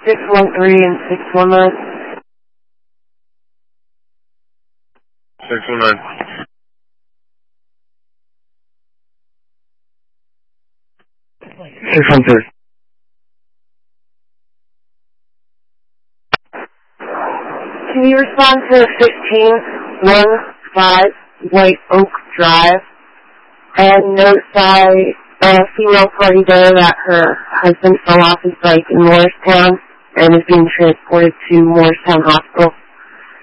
613 and 619. 619. 613. Can you respond to 1515 White Oak Drive and notify a female party there that her husband fell off his bike in Morristown and is being transported to Morristown Hospital?